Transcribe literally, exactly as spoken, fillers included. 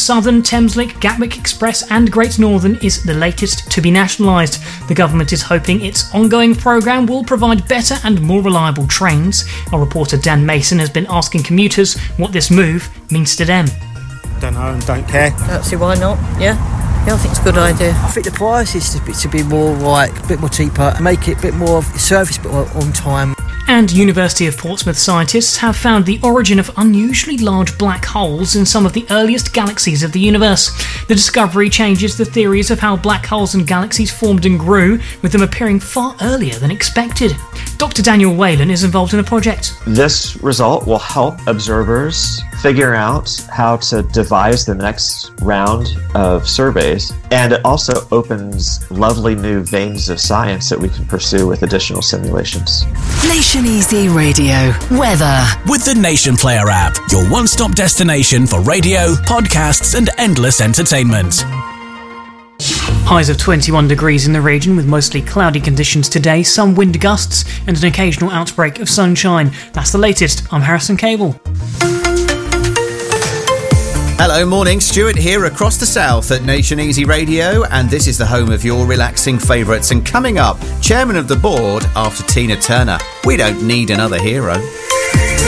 Southern, Thameslink, Gatwick Express and Great Northern is the latest to be nationalised. The government is hoping its ongoing programme will provide better and more reliable trains. Our reporter Dan Mason has been asking commuters what this move means to them. Don't know and don't care. Don't see why not, yeah. Yeah, I think it's a good idea. I think the price is to be, to be more like a bit more cheaper, make it a bit more service, a bit more on time. And University of Portsmouth scientists have found the origin of unusually large black holes in some of the earliest galaxies of the universe. The discovery changes the theories of how black holes and galaxies formed and grew, with them appearing far earlier than expected. Doctor Daniel Whalen is involved in the project. This result will help observers figure out how to devise the next round of surveys, and it also opens lovely new veins of science that we can pursue with additional simulations. Nation Easy Radio weather with the Nation Player app, your one-stop destination for radio, podcasts and endless entertainment. Highs of twenty-one degrees in the region with mostly cloudy conditions today, some wind gusts and an occasional outbreak of sunshine. That's the latest. I'm Harrison Cable. Hello, morning. Stuart here across the south at Nation Easy Radio, and this is the home of your relaxing favourites. And coming up, chairman of the board after Tina Turner. We don't need another hero.